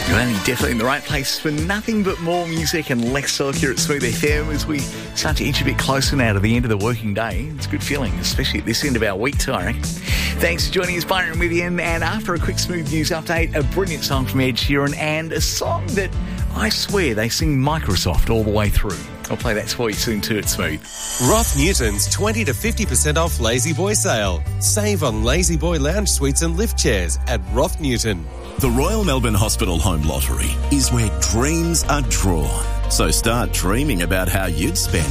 You're only definitely in the right place for nothing but more music and less talk here at Smooth FM as we start to inch a bit closer now to the end of the working day. It's a good feeling, especially at this end of our week, too, I reckon. Thanks for joining us, Byron Withian. And after a quick Smooth News update, a brilliant song from Ed Sheeran and a song that I swear they sing Microsoft all the way through. I'll play that for you soon too at Smooth. Roth Newton's 20 to 50% off Lazy Boy sale. Save on Lazy Boy lounge suites and lift chairs at Roth Newton. The Royal Melbourne Hospital Home Lottery is where dreams are drawn. So start dreaming about how you'd spend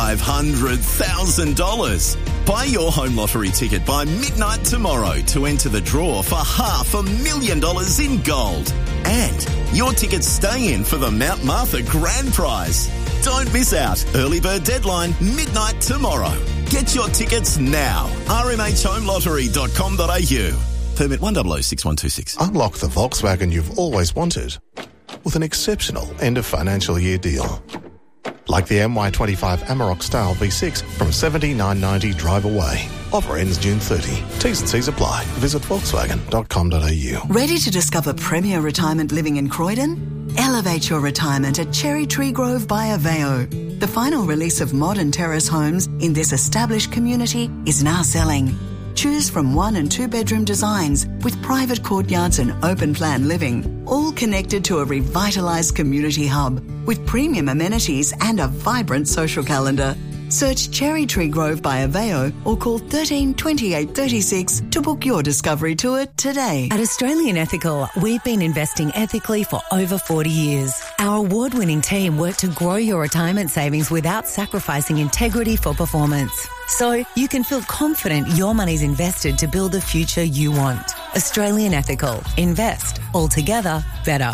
$500,000. Buy your home lottery ticket by midnight tomorrow to enter the draw for $500,000 in gold. And your tickets stay in for the Mount Martha Grand Prize. Don't miss out. Early bird deadline, midnight tomorrow. Get your tickets now. rmhhomelottery.com.au. Permit 106126. Unlock the Volkswagen you've always wanted with an exceptional end of financial year deal. Like the MY25 Amarok Style V6 from $79.90 drive away. Offer ends June 30. T's and C's apply. Visit volkswagen.com.au. Ready to discover premier retirement living in Croydon? Elevate your retirement at Cherry Tree Grove by Aveo. The final release of modern terrace homes in this established community is now selling. Choose from 1 and 2 bedroom designs with private courtyards and open plan living, all connected to a revitalised community hub with premium amenities and a vibrant social calendar. Search Cherry Tree Grove by Aveo or call 13 28 36 to book your discovery tour today. At Australian Ethical, we've been investing ethically for over 40 years. Our award-winning team work to grow your retirement savings without sacrificing integrity for performance. So you can feel confident your money's invested to build the future you want. Australian Ethical. Invest. Altogether better.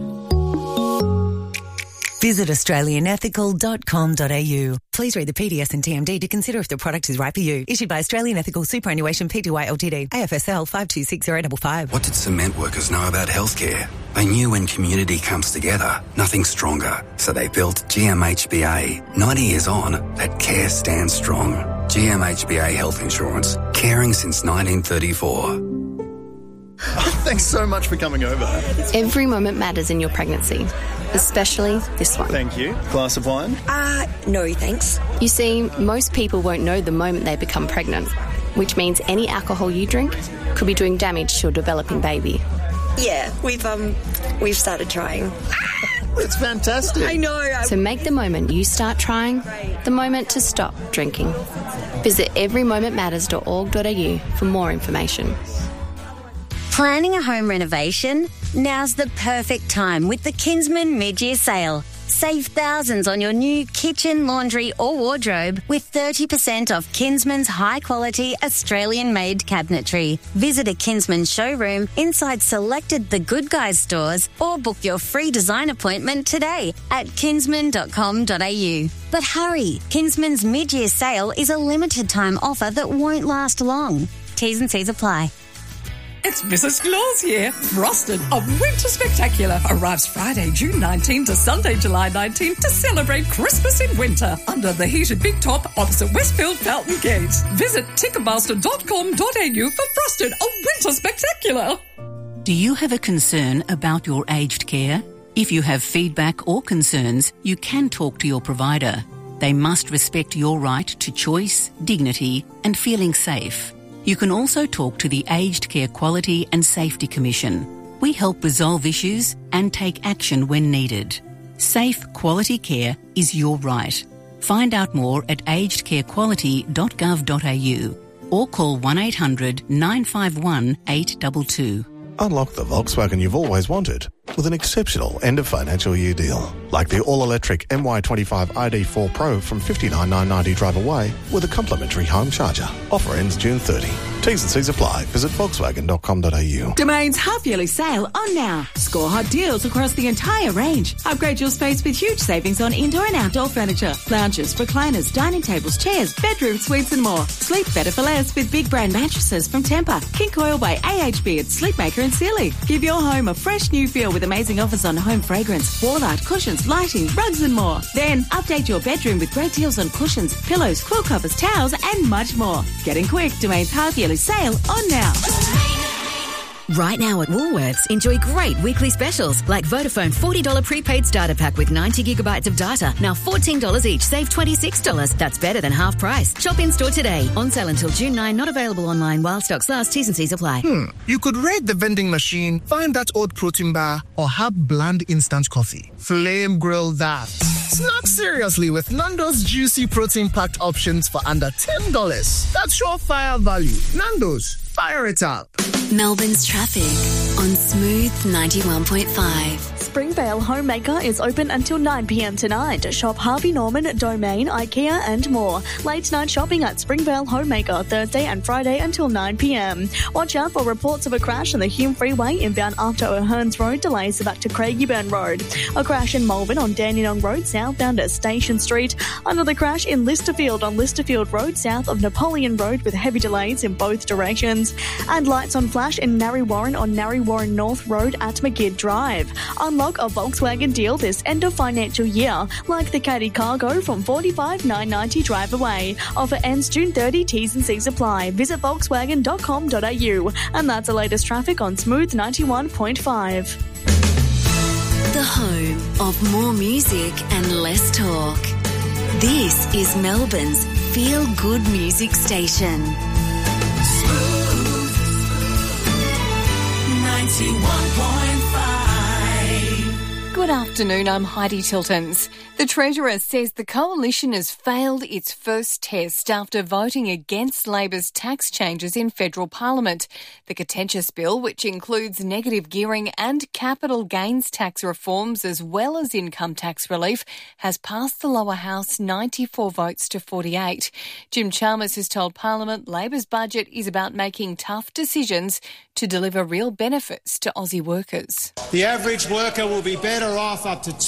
Visit australianethical.com.au. Please read the PDS and TMD to consider if the product is right for you. Issued by Australian Ethical Superannuation Pty Ltd. AFSL 526055. What did cement workers know about healthcare? They knew when community comes together, nothing's stronger. So they built GMHBA. 90 years on, that care stands strong. GMHBA Health Insurance. Caring since 1934. Thanks so much for coming over. Every moment matters in your pregnancy, especially this one. Thank you. Glass of wine? No thanks. You see, most people won't know the moment they become pregnant, which means any alcohol you drink could be doing damage to your developing baby. Yeah, we've started trying. That's fantastic. I know. So make the moment you start trying the moment to stop drinking. Visit everymomentmatters.org.au for more information. Planning a home renovation? Now's the perfect time with the Kinsman mid-year sale. Save thousands on your new kitchen, laundry or wardrobe with 30% off Kinsman's high-quality Australian-made cabinetry. Visit a Kinsman showroom inside selected The Good Guys stores or book your free design appointment today at kinsman.com.au. But hurry, Kinsman's mid-year sale is a limited-time offer that won't last long. T's and C's apply. It's Mrs. Claus here. Frosted, a winter spectacular, arrives Friday, June 19 to Sunday, July 19 to celebrate Christmas in winter under the heated big top opposite Westfield Fountain Gate. Visit ticketmaster.com.au for Frosted, a winter spectacular. Do you have a concern about your aged care? If you have feedback or concerns, you can talk to your provider. They must respect your right to choice, dignity and feeling safe. You can also talk to the Aged Care Quality and Safety Commission. We help resolve issues and take action when needed. Safe, quality care is your right. Find out more at agedcarequality.gov.au or call 1800 951 822. Unlock the Volkswagen you've always wanted with an exceptional end of financial year deal. Like the all-electric MY25 ID4 Pro from $59,990 drive away with a complimentary home charger. Offer ends June 30. T's and C's apply. Visit volkswagen.com.au. Domain's half-yearly sale on now. Score hot deals across the entire range. Upgrade your space with huge savings on indoor and outdoor furniture. Lounges, recliners, dining tables, chairs, bedroom suites and more. Sleep better for less with big brand mattresses from Tempur. King Coil by AHB at Sleepmaker and Sealy. Give your home a fresh new feel with amazing offers on home fragrance, wall art, cushions, lighting, rugs and more. Then update your bedroom with great deals on cushions, pillows, quilt covers, towels and much more. Get in quick. Domain's half-yearly sale on now. Right now at Woolworths, enjoy great weekly specials like Vodafone $40 prepaid starter pack with 90 gigabytes of data. Now $14 each, save $26. That's better than half price. Shop in-store today. On sale until June 9, not available online while stocks last. T's and C's apply. You could raid the vending machine, find that old protein bar, or have bland instant coffee. Flame grill that. Snack seriously with Nando's juicy protein-packed options for under $10. That's surefire value. Nando's, fire it up. Melbourne's traffic on Smooth 91.5. Springvale Homemaker is open until 9 p.m. tonight. Shop Harvey Norman, Domain, IKEA and more. Late night shopping at Springvale Homemaker Thursday and Friday until 9 p.m. Watch out for reports of a crash on the Hume Freeway inbound after O'Hearns Road delays back to Craigieburn Road. A crash in Malvern on Dandenong Road southbound at Station Street. Another crash in Listerfield on Listerfield Road south of Napoleon Road with heavy delays in both directions. And lights on flash in Narre Warren on Narre Warren North Road at McGidd Drive. Unlock a Volkswagen deal this end of financial year, like the Caddy Cargo from $45,990 drive away. Offer ends June 30, T's and C's apply. Visit volkswagen.com.au. And that's the latest traffic on Smooth 91.5. The home of more music and less talk. This is Melbourne's feel-good music station. Smooth 91.5. Good afternoon, I'm Heidi Tiltons. The Treasurer says the Coalition has failed its first test after voting against Labor's tax changes in federal parliament. The contentious bill, which includes negative gearing and capital gains tax reforms as well as income tax relief, has passed the lower house 94 votes to 48. Jim Chalmers has told Parliament Labor's budget is about making tough decisions to deliver real benefits to Aussie workers. The average worker will be better off up to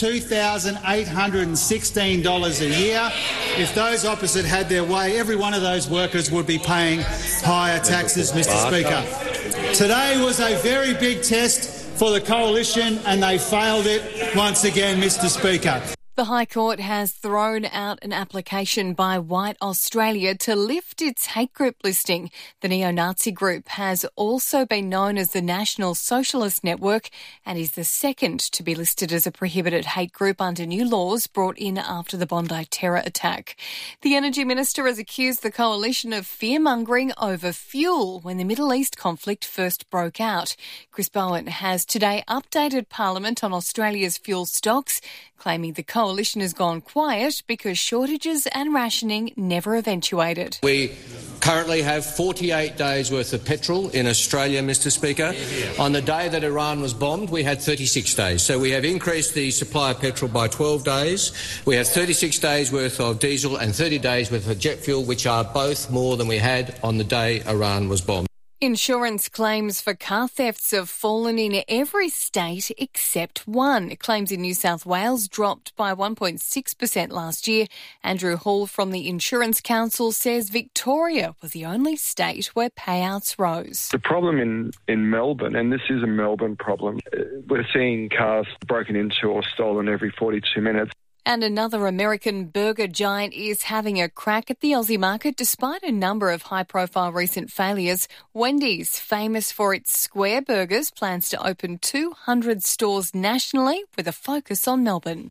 $2,816 a year. If those opposite had their way, every one of those workers would be paying higher taxes, Mr. Speaker. Today was a very big test for the Coalition and they failed it once again, Mr. Speaker. The High Court has thrown out an application by White Australia to lift its hate group listing. The neo-Nazi group has also been known as the National Socialist Network and is the second to be listed as a prohibited hate group under new laws brought in after the Bondi terror attack. The Energy Minister has accused the Coalition of fear-mongering over fuel when the Middle East conflict first broke out. Chris Bowen has today updated Parliament on Australia's fuel stocks, claiming the Coalition has gone quiet because shortages and rationing never eventuated. We currently have 48 days worth of petrol in Australia, Mr. Speaker. On the day that Iran was bombed, we had 36 days. So we have increased the supply of petrol by 12 days. We have 36 days worth of diesel and 30 days worth of jet fuel, which are both more than we had on the day Iran was bombed. Insurance claims for car thefts have fallen in every state except one. Claims in New South Wales dropped by 1.6% last year. Andrew Hall from the Insurance Council says Victoria was the only state where payouts rose. The problem in Melbourne, and this is a Melbourne problem, we're seeing cars broken into or stolen every 42 minutes. And another American burger giant is having a crack at the Aussie market despite a number of high-profile recent failures. Wendy's, famous for its square burgers, plans to open 200 stores nationally with a focus on Melbourne.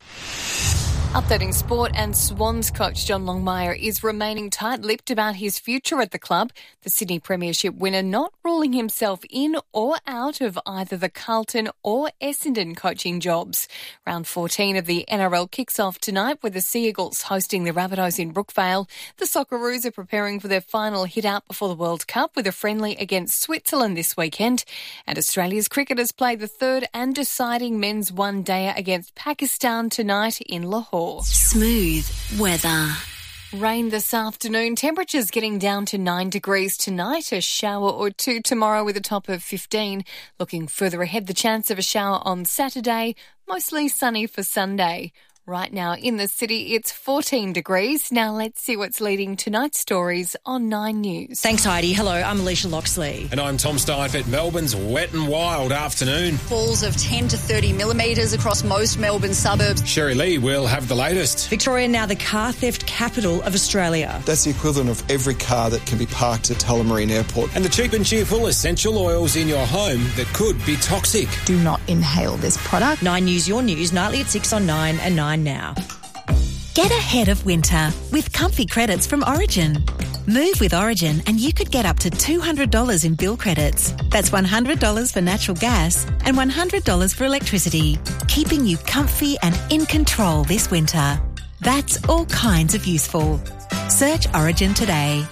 Updating sport, and Swans coach John Longmire is remaining tight-lipped about his future at the club. The Sydney Premiership winner not ruling himself in or out of either the Carlton or Essendon coaching jobs. Round 14 of the NRL kicks off tonight with the Sea Eagles hosting the Rabbitohs in Brookvale. The Socceroos are preparing for their final hit-out before the World Cup with a friendly against Switzerland this weekend. And Australia's cricketers play the third and deciding men's one-dayer against Pakistan tonight in Lahore. Smooth weather. Rain this afternoon. Temperatures getting down to 9 degrees tonight. A shower or two tomorrow with a top of 15. Looking further ahead, the chance of a shower on Saturday. Mostly sunny for Sunday. Right now in the city, it's 14 degrees. Now let's see what's leading tonight's stories on 9 News. Thanks, Heidi. Hello, I'm Alicia Loxley. And I'm Tom Steinfeld. Melbourne's wet and wild afternoon. Falls of 10 to 30 millimetres across most Melbourne suburbs. Sherry Lee will have the latest. Victoria now the car theft capital of Australia. That's the equivalent of every car that can be parked at Tullamarine Airport. And the cheap and cheerful essential oils in your home that could be toxic. Do not inhale this product. 9 News, your news, nightly at 6 on 9 and 9 now. Get ahead of winter with comfy credits from Origin. Move with Origin and you could get up to $200 in bill credits. That's $100 for natural gas and $100 for electricity, keeping you comfy and in control this winter. That's all kinds of useful. Search Origin today.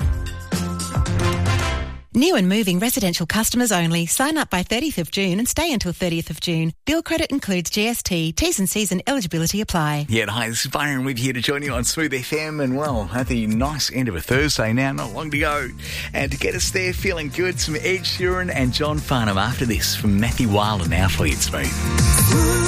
New and moving residential customers only. Sign up by 30th of June and stay until 30th of June. Bill credit includes GST. T's and C's and eligibility apply. Yeah, hi, this is Byron with you to join you on Smooth FM. And, well, at the nice end of a Thursday now, not long to go. And to get us there feeling good, some Ed Sheeran and John Farnham after this from Matthew Wilder now for you at Smooth.